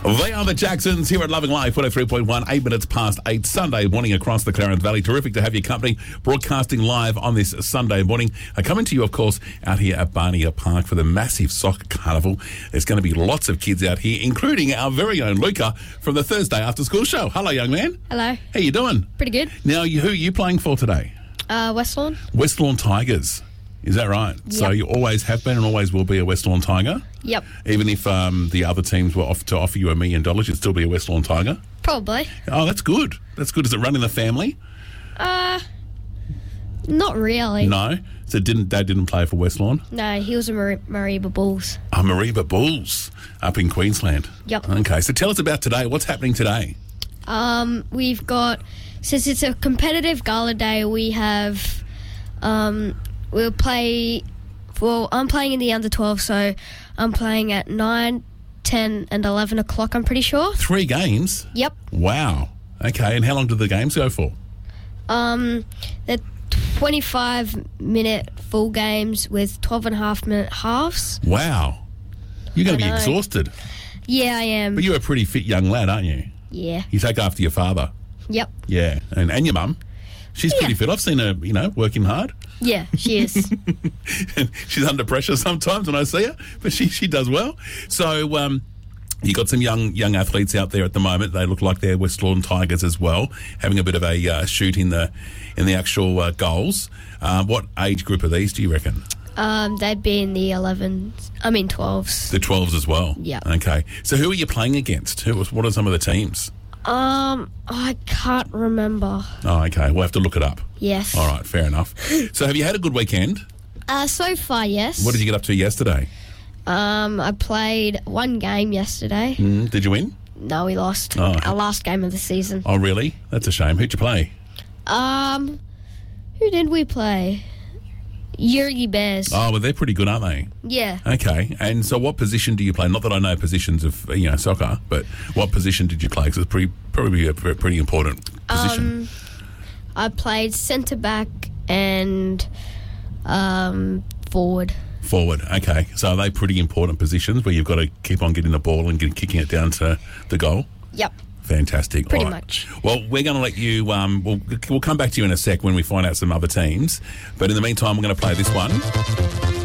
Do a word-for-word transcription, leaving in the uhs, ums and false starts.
They are the Jacksons here at Loving Life, one oh three point one, eight minutes past eight, Sunday morning across the Clarence Valley. Terrific to have your company, broadcasting live on this Sunday morning. Uh, coming to you, of course, out here at Barnier Park for the massive soccer carnival. There's going to be lots of kids out here, including our very own Luca from the Thursday After School Show. Hello, young man. Hello. How you doing? Pretty good. Now, you, who are you playing for today? Uh, West Lawn. West Lawn Tigers. Is that right? Yep. So you always have been and always will be a West Lawn Tiger? Yep. Even if um, the other teams were off to offer you a million dollars, you'd still be a West Lawn Tiger? Probably. Oh, that's good. That's good. Does it run in the family? Uh, not really. No? So didn't Dad didn't play for West Lawn? No, he was a Mar- Mariba Bulls. Oh, Mariba Bulls up in Queensland. Yep. Okay, so tell us about today. What's happening today? Um, we've got, since it's a competitive gala day, we have, um, we'll play, well, I'm playing in the under twelve, so I'm playing at nine, ten and eleven o'clock, I'm pretty sure. Three games? Yep. Wow. Okay, and how long do the games go for? Um, they're twenty-five minute full games with twelve and a half minute halves. Wow. You're going to I be know. exhausted. Yeah, I am. But you're a pretty fit young lad, aren't you? Yeah. You take after your father. Yep. Yeah, and, and your mum. She's Yeah. pretty fit. I've seen her, you know, working hard. Yeah, she is. And she's under pressure sometimes when I see her, but she, she does well. So um, you got some young young athletes out there at the moment. They look like they're West Lawn Tigers as well, having a bit of a uh, shoot in the in the actual uh, goals. Uh, what age group are these, do you reckon? Um, they'd be in the elevens, I mean twelves. The twelves as well? Yeah. Okay. So who are you playing against? Who? What are some of the teams? Um, I can't remember. Oh, okay. We'll have to look it up. Yes. All right, fair enough. So have you had a good weekend? Uh, so far, yes. What did you get up to yesterday? Um, I played one game yesterday. Mm, did you win? No, we lost. Oh. Our last game of the season. Oh, really? That's a shame. Who'd you play? Um, who did we play? Yurgi Bears. Oh, well, they're pretty good, aren't they? Yeah. Okay. And so what position do you play? Not that I know positions of, you know, soccer, but what position did you play? Because it's pretty, probably a pre- pretty important position. Um, I played centre back and um forward. Forward. Okay. So are they pretty important positions where you've got to keep on getting the ball and get, kicking it down to the goal? Yep. Fantastic. Pretty All right. much. Well, we're going to let you, um, we'll, we'll come back to you in a sec when we find out some other teams. But in the meantime, we're going to play this one.